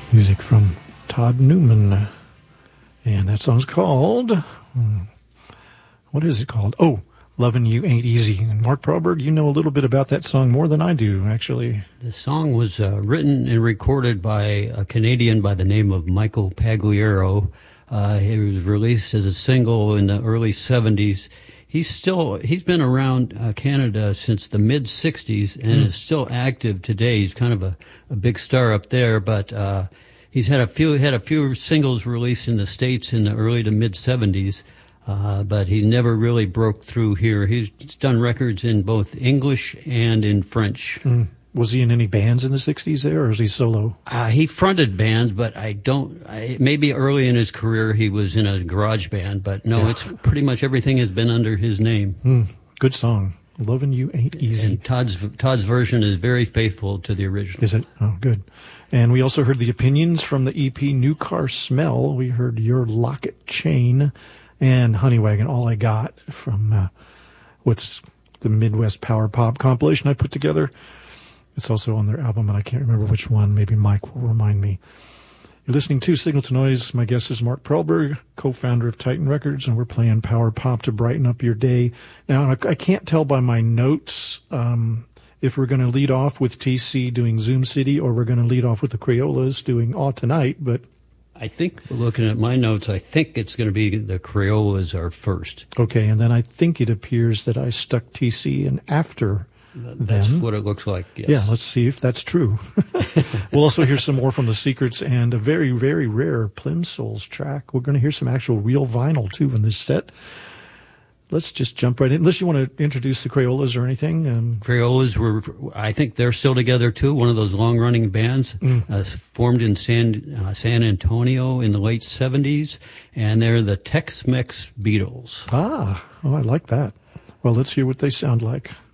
Music from Todd Newman. And that song's called... what is it called? Oh, Lovin' You Ain't Easy. And Mark Prahlberg, you know a little bit about that song more than I do, actually. The song was written and recorded by a Canadian by the name of Michael Pagliaro. It was released as a single in the early 70s. He's been around Canada since the mid 60s and is still active today. He's kind of a big star up there, but he's had a few singles released in the States in the early to mid 70s, but he never really broke through here. He's done records in both English and in French. Was he in any bands in the 60s there, or is he solo? He fronted bands, but maybe early in his career he was in a garage band, but no, It's pretty much everything has been under his name. Good song. Lovin' You Ain't Easy. And Todd's version is very faithful to the original. Is it? Oh, good. And we also heard the opinions from the EP New Car Smell. We heard Your Locket Chain and Honeywagon, All I Got, from what's the Midwest Power Pop compilation I put together. It's also on their album, and I can't remember which one. Maybe Mike will remind me. You're listening to Signal to Noise. My guest is Mark Prahlberg, co-founder of Titan Records, and we're playing Power Pop to brighten up your day. Now, I can't tell by my notes if we're going to lead off with TC doing Zoom City or we're going to lead off with the Crayolas doing All Tonight, but... I think, looking at my notes, I think it's going to be the Crayolas are first. Okay, and then I think it appears that I stuck TC in after That's what it looks like, yes. Yeah, let's see if that's true. We'll also hear some more from The Secrets and a very, very rare Plimsouls track. We're going to hear some actual real vinyl, too, in this set. Let's just jump right in. Unless you want to introduce the Crayolas or anything. Crayolas I think they're still together, too. One of those long-running bands formed in San Antonio in the late 70s. And they're the Tex-Mex Beatles. I like that. Well, let's hear what they sound like.